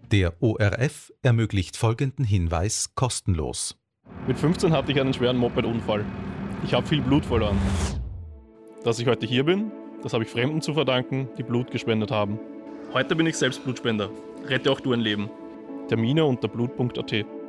Der ORF ermöglicht folgenden Hinweis kostenlos. Mit 15 hatte ich einen schweren Moped-Unfall. Ich habe viel Blut verloren. Dass ich heute hier bin, das habe ich Fremden zu verdanken, die Blut gespendet haben. Heute bin ich selbst Blutspender. Rette auch du ein Leben. Termine unter blut.at.